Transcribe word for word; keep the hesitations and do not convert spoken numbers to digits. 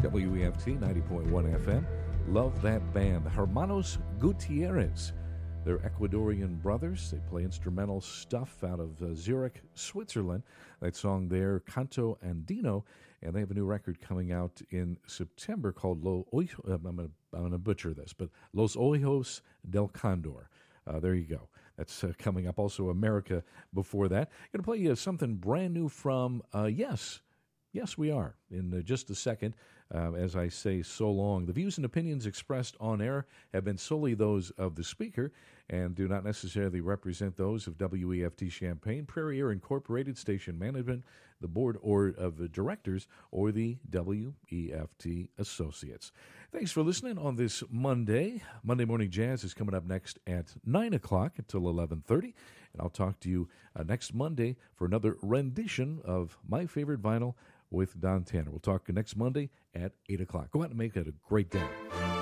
W E F T ninety point one F M. Love that band, Hermanos Gutierrez. They're Ecuadorian brothers. They play instrumental stuff out of uh, Zurich, Switzerland. That song there, Canto Andino, and they have a new record coming out in September called Lo Ojo, I'm going to butcher this, but Los Ojos del Condor. Uh, there you go. That's uh, coming up. Also, America before that. Going to play you something brand new from uh, Yes. Yes, we are. In uh, just a second, uh, as I say so long, the views and opinions expressed on air have been solely those of the speaker and do not necessarily represent those of W E F T Champaign, Prairie Air Incorporated, station management, the board or of the directors, or the W E F T associates. Thanks for listening on this Monday. Monday Morning Jazz is coming up next at nine o'clock until eleven thirty, and I'll talk to you uh, next Monday for another rendition of My Favorite Vinyl with Don Tanner. We'll talk next Monday at eight o'clock. Go out and make it a great day.